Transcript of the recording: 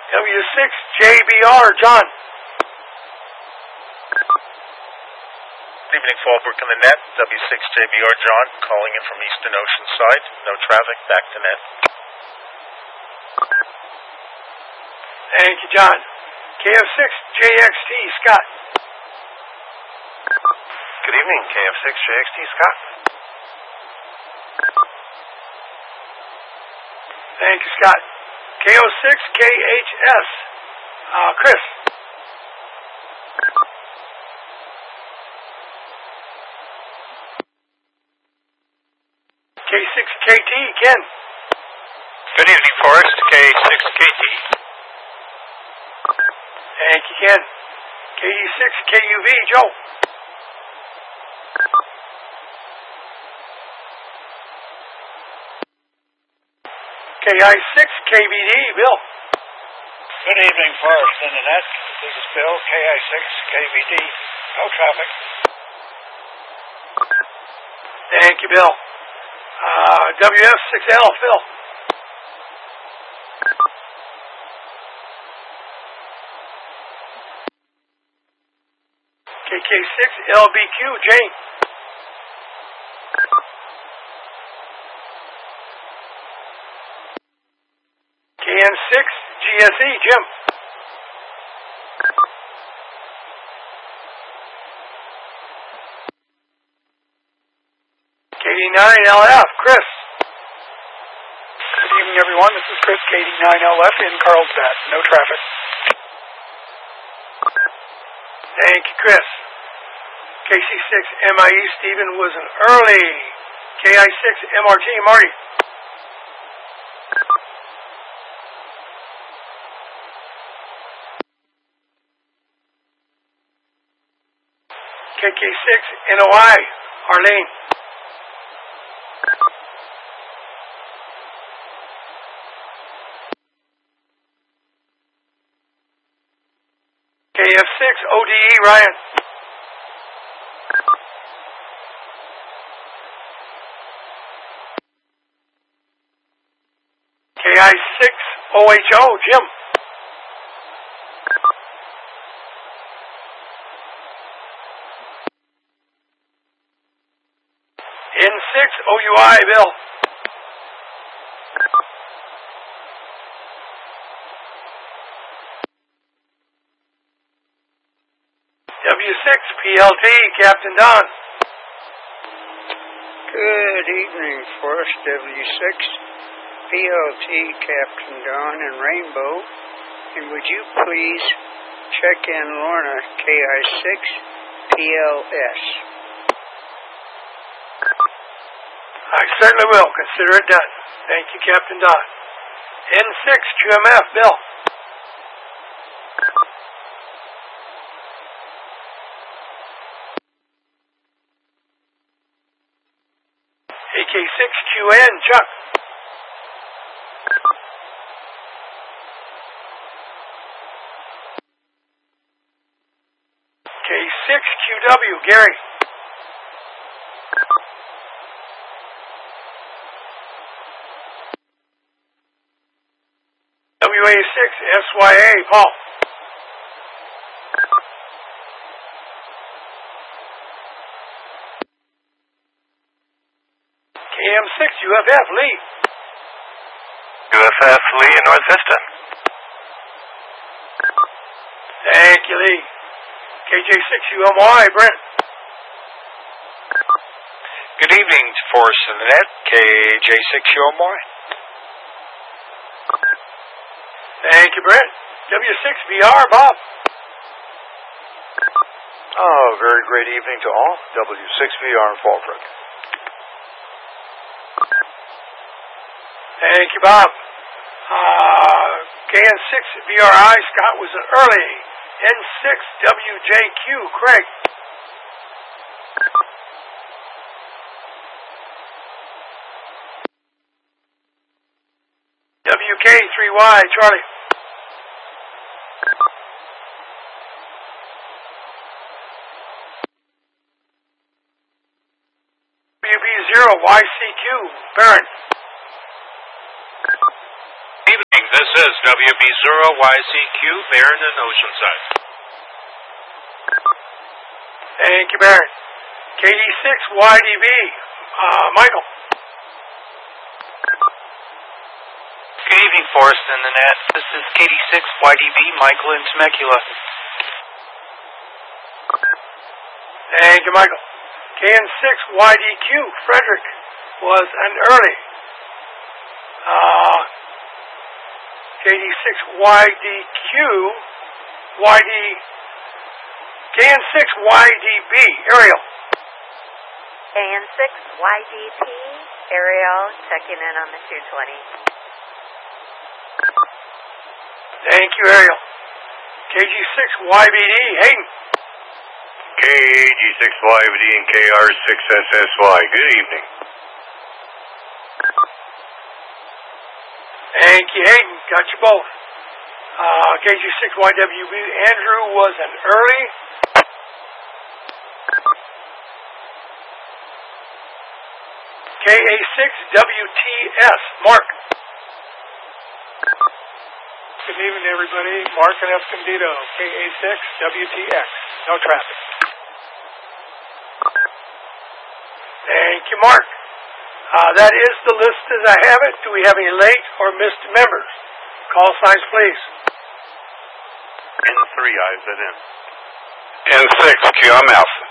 W6JBR, John. Good evening, Fallbrook and the net. W6JBR, John, calling in from Eastern Oceanside. No traffic, back to net. Thank you, John. KF6JXT, Scott. Good evening, KF6JXT, Scott. Thank you, Scott. KO6KHS, Chris. K6KT, Ken. Good evening, Forrest. K6KT. Thank you, Ken. KE6KUV, Joe. KI6KBD, Bill. Good evening, Forrest and the net. This is Bill, KI6KBD. No traffic. Thank you, Bill. WF6L, Phil. KK6LBQ, Jane. KN6GSE, Jim. KD9LF, Chris. Good evening, everyone. This is Chris, KD9LF in Carlsbad. No traffic. Thank you, Chris. KC6MIE, Stephen was an early. KI6MRT, Marty. KK6NOI, Arlene. KF6ODE, Ryan. KI6OHO, Jim. N6OUI, Bill. W6PLT, Captain Don. Good evening, Forrest. W6PLT, Captain Don and Rainbow. And would you please check in Lorna, KI6PLS? I certainly will. Consider it done. Thank you, Captain Don. N6QMF, Bill. AK6QN, Chuck. K6QW, Gary. WA6SYA, Paul. KM6UFF, Lee. UFF, Lee in North Vista. Thank you, Lee. KJ6UMY, Brent. Good evening, Forrest and the net. KJ6UMY. Thank you, Brent. W6VR, Bob. Oh, very great evening to all. W6VR in Fallbrook. Thank you, Bob. KN6BRI, Scott was an early. N6WJQ, Craig. WK3Y, Charlie. WB0YCQ, Baron. Evening, This is WB0YCQ, Barron and Oceanside. Thank you, Barron. KD6YDB, Michael. Good evening, Forrest and the Net. This is KD6YDB, Michael in Temecula. Thank you, Michael. KN6YDQ, Frederick, was an early. KD6YDQ, KN6YDB, Ariel. KN6YDP, Ariel, checking in on the 220. Thank you, Ariel. KG6YBD, Hayden. KG6YBD and KR6SSY. Good evening. Thank you, Hayden. Got you both. KG6YWB, Andrew was an early. KA6WTS, Mark. Good evening, everybody. Mark in Escondido, KA6WTX. No traffic. Thank you, Mark. That is the list as I have it. Do we have any late or missed members? Call signs, please. N3, eyes that in. N6, QMF.